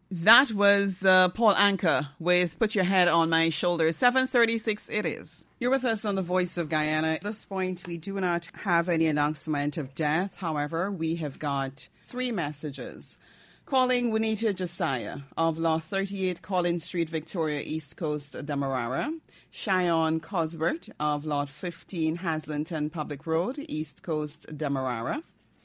That was Paul Anka with Put Your Head on My Shoulder. 7:36 it is. You're with us on The Voice of Guyana. At this point, we do not have any announcement of death. However, we have got 3 messages. Calling Juanita Josiah of Law 38 Collins Street, Victoria, East Coast, Demerara. Cheyenne Cosbert of Lot 15 Haslington Public Road, East Coast, Demerara.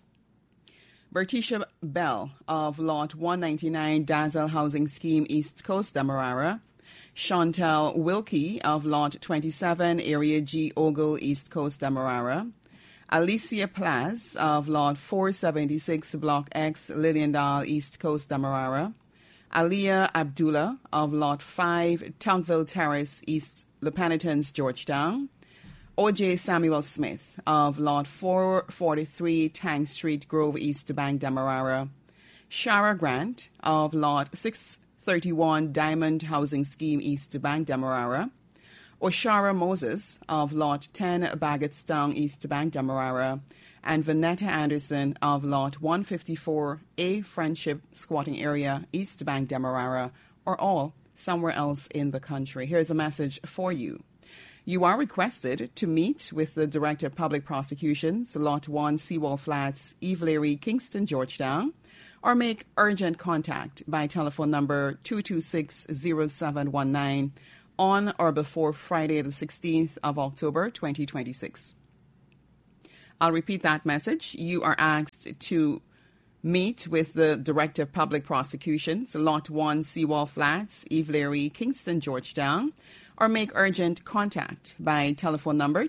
Bertisha Bell of Lot 199 Dazzle Housing Scheme, East Coast, Demerara. Chantal Wilkie of Lot 27 Area G Ogle, East Coast, Demerara. Alicia Plaz of Lot 476 Block X Liliendal, East Coast, Demerara. Aliyah Abdullah of Lot 5 Tongueville Terrace, East Le Penitence, Georgetown. O.J. Samuel Smith of Lot 443 Tank Street, Grove, East Bank, Demerara. Shara Grant of Lot 631 Diamond Housing Scheme, East Bank, Demerara. Oshara Moses of Lot 10 Baggettstown, East Bank, Demerara. And Vanetta Anderson of Lot 154A Friendship Squatting Area, East Bank, Demerara, or all somewhere else in the country. Here's a message for you. You are requested to meet with the Director of Public Prosecutions, Lot 1, Seawall Flats, Eve Leary, Kingston, Georgetown, or make urgent contact by telephone number 226-0719 on or before Friday the 16th of October 2026. I'll repeat that message. You are asked to meet with the Director of Public Prosecutions, Lot 1, Seawall Flats, Eve Leary, Kingston, Georgetown, or make urgent contact by telephone number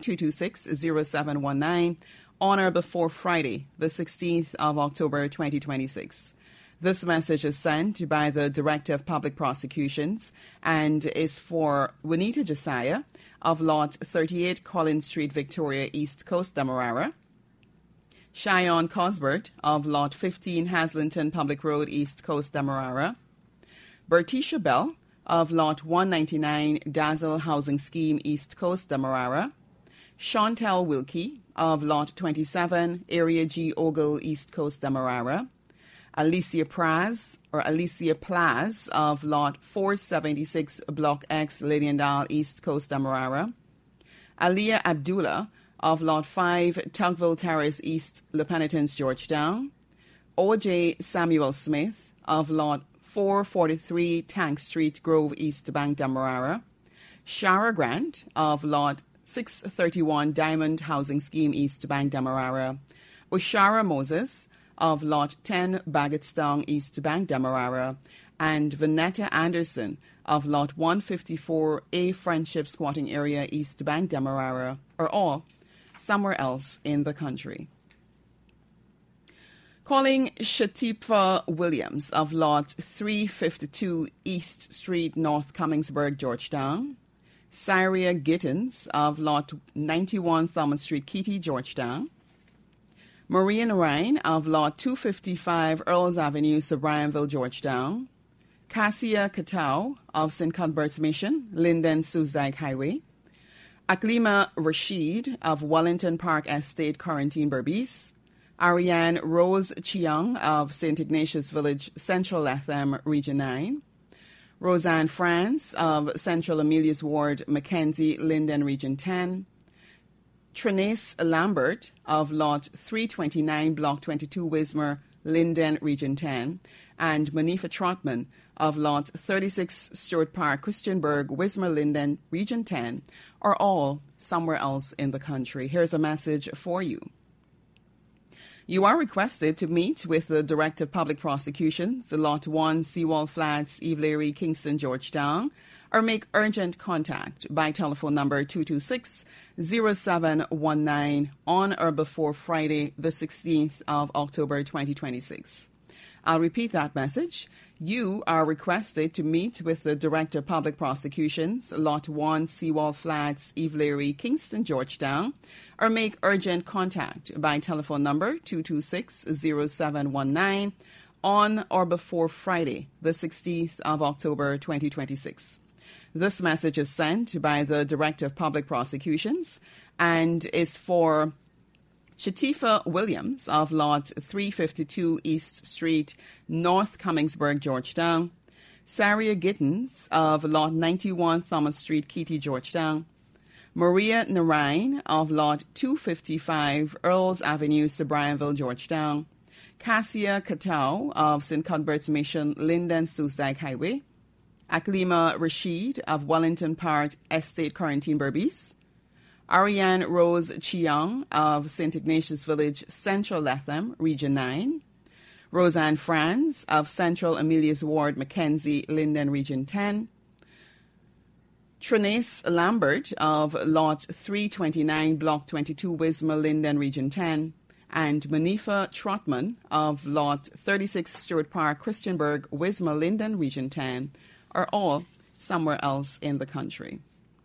226-0719 on or before Friday, the 16th of October 2026. This message is sent by the Director of Public Prosecutions and is for Juanita Josiah of Lot 38 Collins Street, Victoria, East Coast, Demerara. Cheyenne Cosbert of Lot 15 Haslington Public Road, East Coast, Demerara. Bertisha Bell of Lot 199 Dazzle Housing Scheme, East Coast, Demerara. Chantal Wilkie of Lot 27 Area G Ogle, East Coast, Demerara. Alicia Plaz of Lot 476 Block X Liliendal, East Coast, Demerara. Aliyah Abdullah of Lot 5 Tongueville Terrace, East Le Penitence, Georgetown. O.J. Samuel Smith of Lot 443 Tank Street, Grove, East Bank, Demerara. Shara Grant of Lot 631 Diamond Housing Scheme, East Bank, Demerara. Oshara Moses of Lot 10 Baggettstown, East Bank, Demerara. And Vanetta Anderson of Lot 154A Friendship Squatting Area, East Bank, Demerara, or all somewhere else in the country. Calling Shatipa Williams of Lot 352 East Street, North Commingsburg, Georgetown. Syria Gittins of Lot 91 Thomas Street, Keety, Georgetown. Maria Ryan of Lot 255 Earls Avenue, Sobrianville, Georgetown. Cassia Katau of St. Cuthbert's Mission, Linden, Susdike Highway. Aklima Rashid of Wellington Park Estate, Quarantine, Berbice. Ariane Rose Chiang of St. Ignatius Village, Central Latham, Region 9. Roseanne France of Central Amelius Ward, Mackenzie, Linden, Region 10. Trenace Lambert of Lot 329, Block 22, Wismar, Linden, Region 10. And Manifa Trotman of Lot 36, Stewart Park, Christianburg, Wismar, Linden, Region 10, are all somewhere else in the country. Here's a message for you. You are requested to meet with the Director of Public Prosecutions, Lot 1, Seawall Flats, Eve Leary, Kingston, Georgetown, or make urgent contact by telephone number 226-0719 on or before Friday, the 16th of October 2026. I'll repeat that message. You are requested to meet with the Director of Public Prosecutions, Lot 1, Seawall Flats, Eve Leary, Kingston, Georgetown, or make urgent contact by telephone number 226-0719 on or before Friday, the 16th of October 2026. This message is sent by the Director of Public Prosecutions and is for Shatifa Williams of Lot 352 East Street, North Commingsburg, Georgetown. Saria Gittins of Lot 91 Thomas Street, Keety, Georgetown. Maria Narain of Lot 255 Earls Avenue, Sobrianville, Georgetown. Cassia Katau of St. Cuthbert's Mission, Linden, Susdike Highway. Aklima Rashid of Wellington Park Estate, Quarantine, Berbice. Ariane Rose Chiang of St. Ignatius Village, Central Latham, Region 9. Roseanne Franz of Central Amelius Ward, Mackenzie, Linden, Region 10. Trinace Lambert of Lot 329, Block 22, Wisma, Linden, Region 10. And Manifa Trotman of Lot 36, Stewart Park, Christianburg, Wisma, Linden, Region 10, are all somewhere else in the country.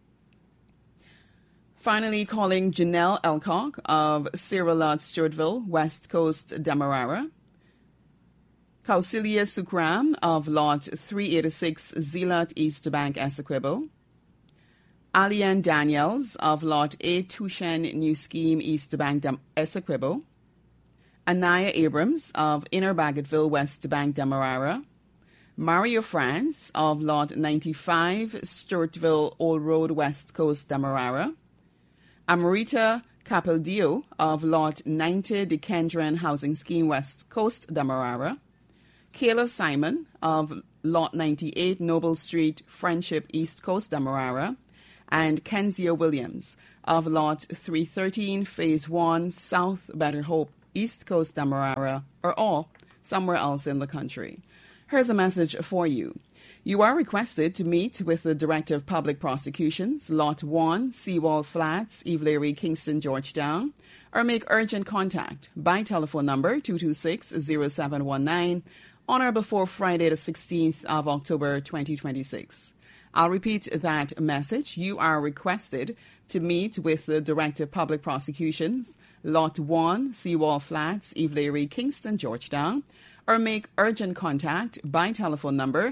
Finally, calling Janelle Elcock of Sierra Stewartville, West Coast, Demerara. Kausilia Sukram of Lot 386, Zeelat, East Bank, Essequibo. Alian Daniels of Lot 8, Tushen, New Scheme, East Bank, Essequibo. Anaya Abrams of Inner Baggetville, West Bank, Demerara. Mario France of Lot 95, Stewartville, Old Road, West Coast, Demerara. Amrita Capeldio of Lot 90, Dekendron Housing Scheme, West Coast, Demerara. Kayla Simon of Lot 98, Noble Street, Friendship, East Coast, Demerara. And Kenzia Williams of Lot 313, Phase 1, South Better Hope, East Coast, Demerara, are all somewhere else in the country. Here's a message for you. You are requested to meet with the Director of Public Prosecutions, Lot 1, Seawall Flats, Evelary, Kingston, Georgetown, or make urgent contact by telephone number 226-0719 on or before Friday the 16th of October 2026. I'll repeat that message. You are requested to meet with the Director of Public Prosecutions, Lot 1, Seawall Flats, Evelary, Kingston, Georgetown, or make urgent contact by telephone number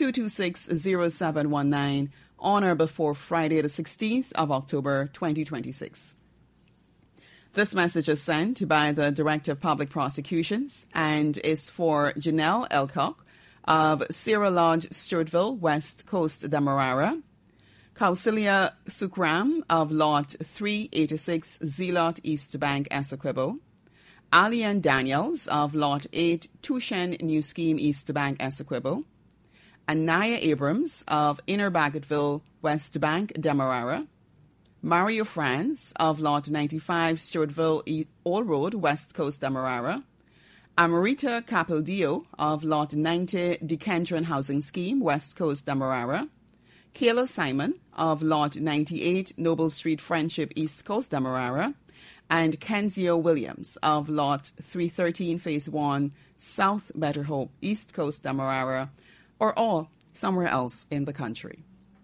226-0719 on or before Friday the 16th of October 2026. This message is sent by the Director of Public Prosecutions and is for Janelle Elcock of Sierra Lodge, Stewartville, West Coast, Demerara. Kausilia Sukram of Lot 386, Zeelat, East Bank, Essequibo. Alian Daniels of Lot 8, Tushen, New Scheme, East Bank, Essequibo. Anaya Abrams of Inner Baggetville, West Bank, Demerara. Mario Franz of Lot 95, Stewartville, Old Road, West Coast, Demerara. Amrita Capeldio of Lot 90, Dekendron Housing Scheme, West Coast, Demerara. Kayla Simon of Lot 98, Noble Street, Friendship, East Coast, Demerara. And Kenzio Williams of Lot 313, Phase 1, South Better Hope, East Coast, Demerara, or all somewhere else in the country.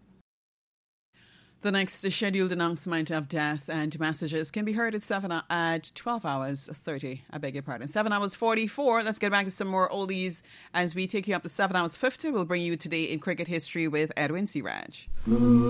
The next scheduled announcement of death and messages can be heard at 12 hours 30. I beg your pardon. 7 hours 44. Let's get back to some more oldies as we take you up to 7 hours 50. We'll bring you today in cricket history with Edwin Siraj.